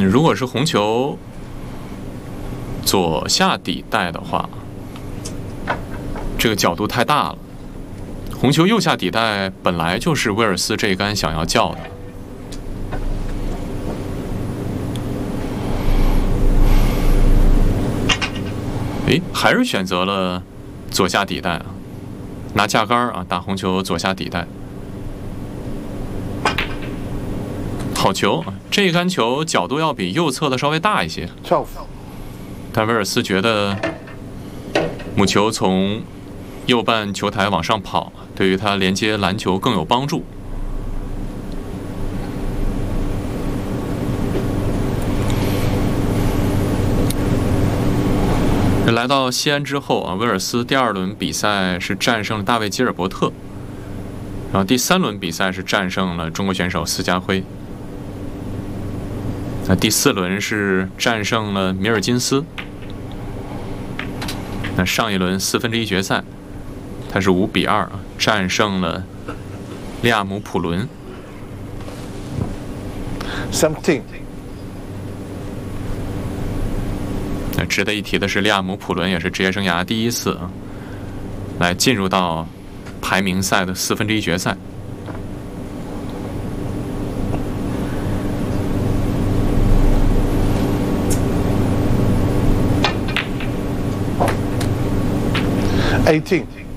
如果是红球左下底带的话，这个角度太大了。红球右下底带本来就是威尔斯这一杆想要叫的。诶，还是选择了左下底带啊，拿架杆啊打红球左下底带。好球啊！这一杆球角度要比右侧的稍微大一些， 12. 但威尔斯觉得母球从右半球台往上跑，对于他连接篮球更有帮助。来到西安之后啊，威尔斯第2轮比赛是战胜了大卫·吉尔伯特，然后第3轮比赛是战胜了中国选手斯家辉。那第4轮是战胜了米尔金斯。那上一轮1/4决赛，他是5-2战胜了利亚姆·普伦。 17. 那值得一提的是，利亚姆·普伦也是职业生涯第1次来进入到排名赛的1/4决赛。 18.